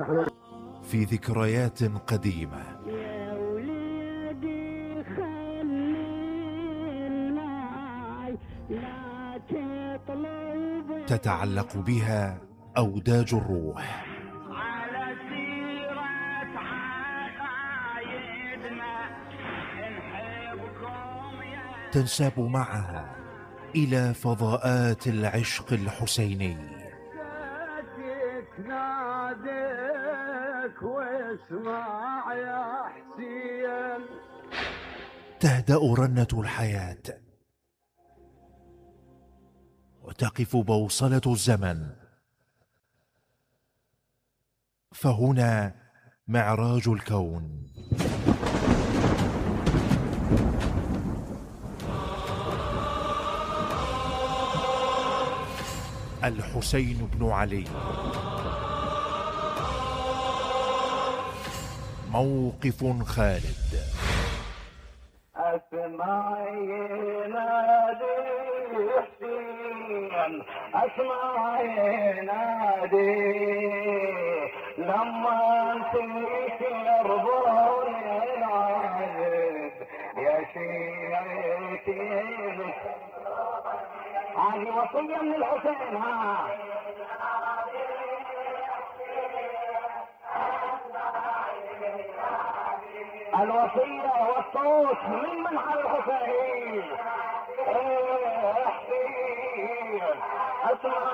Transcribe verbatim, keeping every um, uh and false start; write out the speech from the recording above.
في ذكريات قديمة يا وليدي خلي معي لا تطلب تتعلق بها أوداج الروح، على سيرة عقايدنا نحبكم يا تنساب معها إلى فضاءات العشق الحسيني. ناديك واسمع يا حسين. تهدأ رنة الحياة وتقف بوصلة الزمن، فهنا معراج الكون. الحسين بن علي، موقف خالد. اسمع ينادي حسين، اسمع ينادي لما نسيت يرضون العهد يا شيعتي. هذه وصية من الحسين. ها الوصية والصوت من من على الحسين. ايه حسين اسمع